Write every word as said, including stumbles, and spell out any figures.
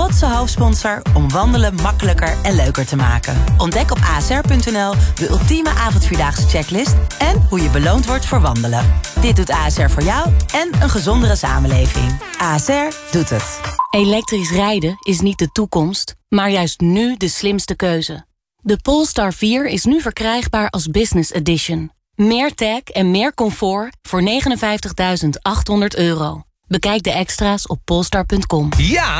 trotse hoofdsponsor om wandelen makkelijker en leuker te maken. Ontdek op a s r punt n l de ultieme avondvierdaagse checklist en hoe je beloond wordt voor wandelen. Dit doet A S R voor jou en een gezondere samenleving. A S R doet het. Elektrisch rijden is niet de toekomst, maar juist nu de slimste keuze. De Polestar vier is nu verkrijgbaar als Business Edition. Meer tech en meer comfort voor negenenvijftigduizend achthonderd euro. Bekijk de extra's op polestar punt com. Ja,